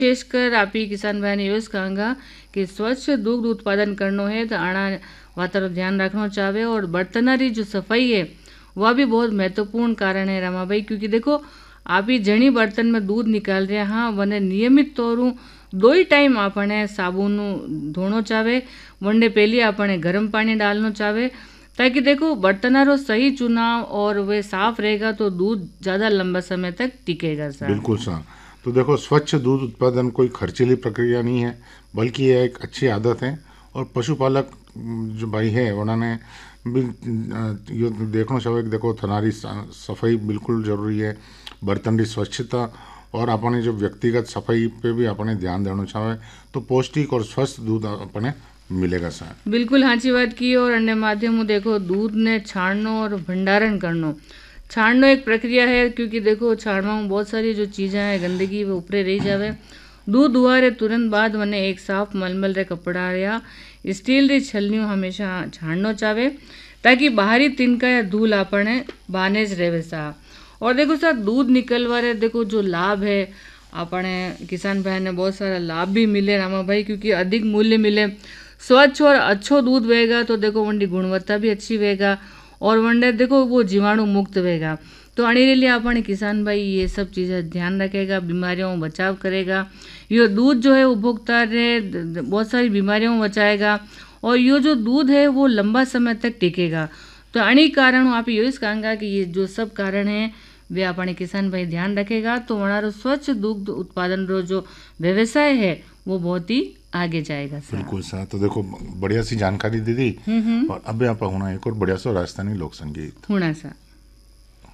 विशेषकर आप ही किसान भाई ने यूज कहूँगा कि स्वच्छ दुग्ध उत्पादन करना है तो आना वातावरण ध्यान रखना चाहे। और बर्तनारी जो सफाई है वह भी बहुत महत्वपूर्ण कारण है रामा भाई, क्योंकि देखो आप ही जनी बर्तन में दूध निकाल रहे, हाँ वने नियमित तौर 2 टाइम आपने साबुन धोनो चाहे, वनडे पहले आपने गर्म पानी डालना चाहे, ताकि देखो बर्तनारो सही चुनाव और वे साफ रहेगा तो दूध ज़्यादा लंबा समय तक टिकेगा सर। बिल्कुल सर। तो देखो स्वच्छ दूध उत्पादन कोई खर्चीली प्रक्रिया नहीं है, बल्कि यह एक अच्छी आदत है। और पशुपालक जो भाई है उन्होंने भी ये देखना चाहिए कि देखो थनारी सफाई बिल्कुल जरूरी है, बर्तन की स्वच्छता और अपने जो व्यक्तिगत सफाई पे भी अपने ध्यान देना चाहिए, तो पौष्टिक और स्वस्थ दूध अपने मिलेगा सर। बिल्कुल हाँची बात की। और अन्य माध्यम देखो दूध ने छाड़नो और भंडारण करनो, छाड़नो एक प्रक्रिया है, क्योंकि देखो छाड़वा में बहुत सारी जो चीज़ें हैं गंदगी वो ऊपरे रह जावे। दूध दुआरे तुरंत बाद मैंने एक साफ मलमल रे कपड़ा या स्टील री छलनियों हमेशा छाड़नो चाहे, ताकि बाहरी तिनका या धूल अपने बानेज रहे सा। और देखो सर दूध निकलवा रहे देखो जो लाभ है अपने किसान भाई ने बहुत सारा लाभ भी मिले रामा भाई, क्योंकि अधिक मूल्य मिले, स्वच्छ और अच्छो दूध वेगा तो देखो वंडी गुणवत्ता भी अच्छी वेगा और वनडे देखो वो जीवाणु मुक्त वेगा। तो आने लिए अपने किसान भाई ये सब चीज़ें ध्यान रखेगा, बीमारियों में बचाव करेगा। ये दूध जो है उपभोक्ता ने बहुत सारी बीमारियों में बचाएगा और ये जो दूध है वो लंबा समय तक टिकेगा। तो अणी कारण आप यही कहूँगा कि ये जो सब कारण है वे अपने किसान भाई ध्यान रखेगा तो हमारा स्वच्छ दुग्ध उत्पादन रो जो व्यवसाय है वो बहुत ही आगे जाएगा सर। बिल्कुल सर। तो देखो बढ़िया सी जानकारी दीदी। और अब आप होना एक और बढ़िया सा राजस्थानी लोक संगीत होना सर।